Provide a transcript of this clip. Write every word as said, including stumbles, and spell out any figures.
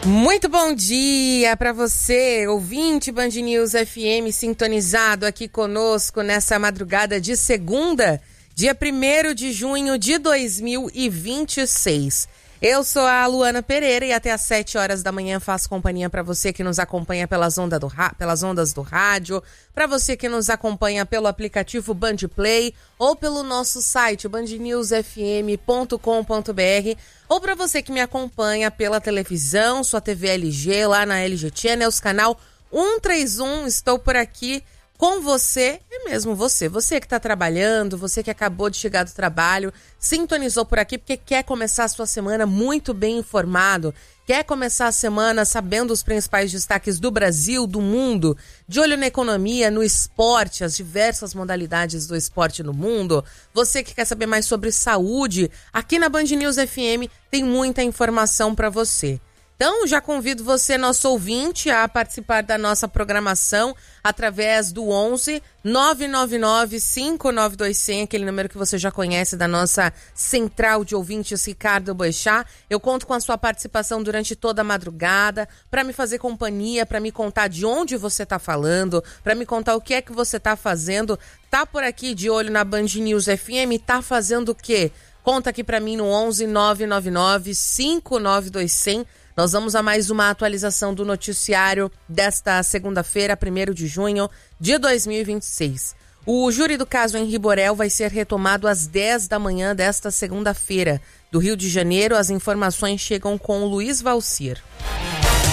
Muito bom dia para você, ouvinte Band News F M, sintonizado aqui conosco nessa madrugada de segunda, dia primeiro de junho de dois mil e vinte e seis. Eu sou a Luana Pereira e até às sete horas da manhã faço companhia para você que nos acompanha pelas, onda do, pelas ondas do rádio, para você que nos acompanha pelo aplicativo Band Play ou pelo nosso site band news f m ponto com ponto b r, ou para você que me acompanha pela televisão, sua T V L G, lá na L G Channels, canal cento e trinta e um. Estou por aqui com você, e mesmo você, você que está trabalhando, você que acabou de chegar do trabalho, sintonizou por aqui porque quer começar a sua semana muito bem informado, quer começar a semana sabendo os principais destaques do Brasil, do mundo, de olho na economia, no esporte, as diversas modalidades do esporte no mundo. Você que quer saber mais sobre saúde, aqui na Band News F M tem muita informação para você. Então, já convido você, nosso ouvinte, a participar da nossa programação através do onze nove nove nove cinco nove dois zero zero, aquele número que você já conhece da nossa central de ouvintes, Ricardo Boechat. Eu conto com a sua participação durante toda a madrugada, para me fazer companhia, para me contar de onde você está falando, para me contar o que é que você está fazendo. Tá por aqui de olho na Band News F M, tá fazendo o quê? Conta aqui para mim no onze nove nove nove cinco nove dois zero zero. Nós vamos a mais uma atualização do noticiário desta segunda-feira, primeiro de junho de dois mil e vinte e seis. O júri do caso Henri Borel vai ser retomado às dez da manhã desta segunda-feira. Do Rio de Janeiro, as informações chegam com o Luiz Valcir.